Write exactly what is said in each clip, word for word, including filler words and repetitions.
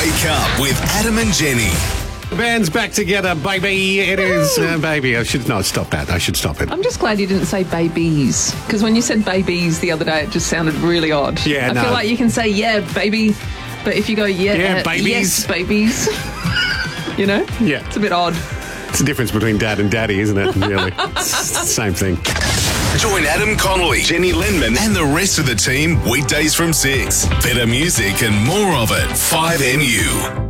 Wake Up with Adam and Jenny. The band's back together, baby. It is, uh, baby. I should not stop that. I should stop it. I'm just glad you didn't say babies, because when you said babies the other day, it just sounded really odd. Yeah, I no. feel like you can say, yeah, baby, but if you go, yeah, Yeah, uh, babies. yes, babies, you know? Yeah. It's a bit odd. It's the difference between dad and daddy, isn't it? Really? It's the same thing. Join Adam Connolly, Jenny Lindman, and the rest of the team weekdays from six. Better music and more of it. five M U.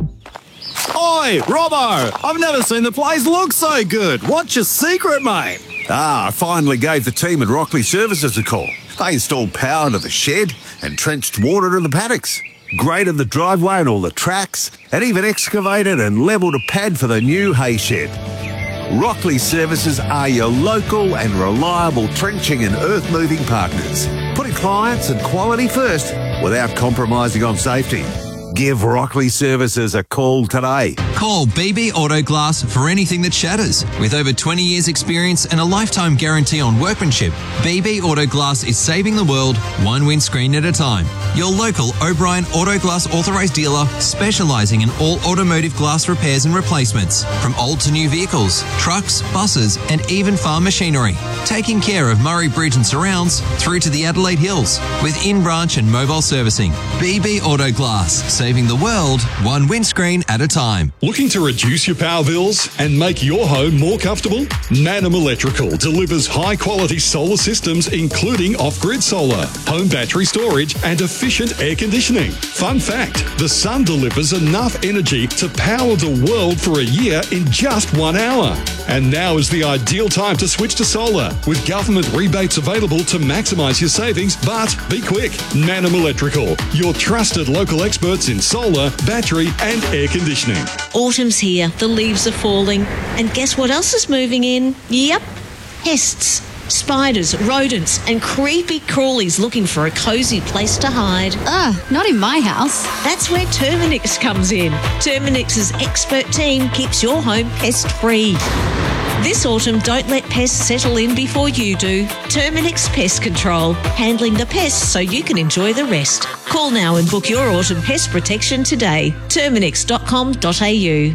Oi, Robbo! I've never seen the place look so good. What's your secret, mate? Ah, I finally gave the team at Rockley Services a call. They installed power to the shed and trenched water to the paddocks, graded the driveway and all the tracks, and even excavated and levelled a pad for the new hay shed. Rockley Services are your local and reliable trenching and earth-moving partners, putting clients and quality first without compromising on safety. Give Rockley Services a call today. Call B B Auto Glass for anything that shatters. With over twenty years experience and a lifetime guarantee on workmanship, B B Auto Glass is saving the world one windscreen at a time. Your local O'Brien Auto Glass authorised dealer specialising in all automotive glass repairs and replacements, from old to new vehicles, trucks, buses and even farm machinery. Taking care of Murray Bridge and surrounds through to the Adelaide Hills with in-branch and mobile servicing. B B Auto Glass, saving the world one windscreen at a time. Looking to reduce your power bills and make your home more comfortable? Manum Electrical delivers high-quality solar systems including off-grid solar, home battery storage and efficient air conditioning. Fun fact, the sun delivers enough energy to power the world for a year in just one hour. And now is the ideal time to switch to solar, with government rebates available to maximise your savings, but be quick. Manum Electrical, your trusted local experts in solar, battery and air conditioning. Autumn's here, the leaves are falling, and guess what else is moving in? Yep, pests. Spiders, rodents and creepy crawlies looking for a cosy place to hide. Ugh, not in my house. That's where Terminix comes in. Terminix's expert team keeps your home pest-free. This autumn, don't let pests settle in before you do. Terminix Pest Control, handling the pests so you can enjoy the rest. Call now and book your autumn pest protection today. terminix dot com dot a u.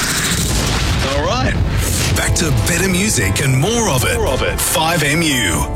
All right. Back to better music and more of it. More of it. five M U.